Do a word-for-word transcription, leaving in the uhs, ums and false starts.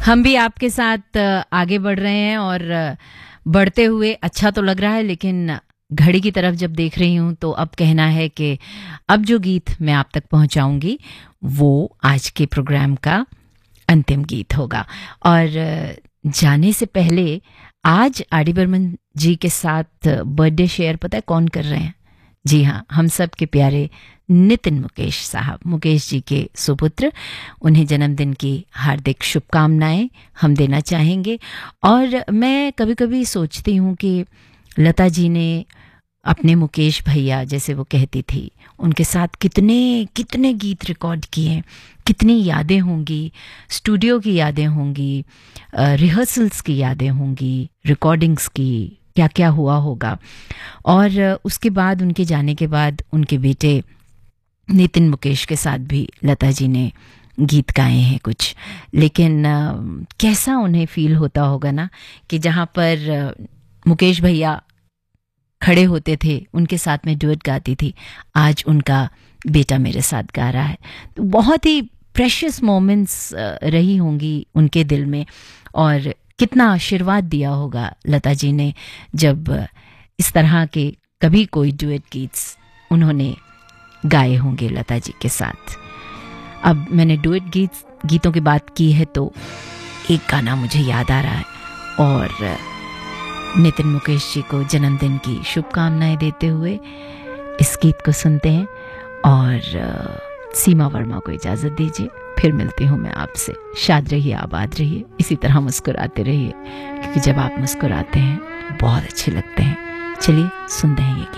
हम भी आपके साथ आगे बढ़ रहे हैं और बढ़ते हुए अच्छा तो लग रहा है, लेकिन घड़ी की तरफ जब देख रही हूँ तो अब कहना है कि अब जो गीत मैं आप तक पहुँचाऊँगी वो आज के प्रोग्राम का अंतिम गीत होगा। और जाने से पहले आज आर डी बर्मन जी के साथ बर्थडे शेयर पता है कौन कर रहे हैं? जी हाँ, हम सब के प्यारे नितिन मुकेश साहब, मुकेश जी के सुपुत्र। उन्हें जन्मदिन की हार्दिक शुभकामनाएं हम देना चाहेंगे। और मैं कभी कभी सोचती हूँ कि लता जी ने अपने मुकेश भैया, जैसे वो कहती थी, उनके साथ कितने कितने गीत रिकॉर्ड किए, कितनी यादें होंगी, स्टूडियो की यादें होंगी, रिहर्सल्स की यादें होंगी, रिकॉर्डिंग्स की, क्या क्या हुआ होगा। और उसके बाद उनके जाने के बाद उनके बेटे नितिन मुकेश के साथ भी लता जी ने गीत गाए हैं कुछ। लेकिन आ, कैसा उन्हें फील होता होगा ना कि जहाँ पर आ, मुकेश भैया खड़े होते थे, उनके साथ में डुएट गाती थी, आज उनका बेटा मेरे साथ गा रहा है। तो बहुत ही प्रेशियस मोमेंट्स रही होंगी उनके दिल में, और कितना आशीर्वाद दिया होगा लता जी ने जब इस तरह के कभी कोई डुएट गीत्स उन्होंने गाए होंगे लता जी के साथ। अब मैंने डुएट गीत गीतों की बात की है तो एक गाना मुझे याद आ रहा है, और नितिन मुकेश जी को जन्मदिन की शुभकामनाएं देते हुए इस गीत को सुनते हैं। और सीमा वर्मा को इजाज़त दीजिए, फिर मिलती हूँ मैं आपसे। शाद रहिए, आबाद रहिए, इसी तरह मुस्कुराते रहिए, क्योंकि जब आप मुस्कुराते हैं बहुत अच्छे लगते हैं। चलिए सुनते हैं ये गीत।